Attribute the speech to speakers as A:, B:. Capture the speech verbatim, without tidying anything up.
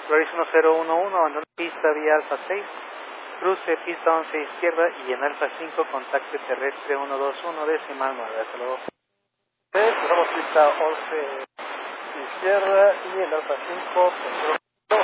A: Flores uno cero uno uno, abandona pista vía Alfa seis, cruce pista once izquierda y en Alfa cinco contacto terrestre uno dos uno decimal nueve. Hasta luego.
B: Cruzamos pista once izquierda y en Alfa cinco, control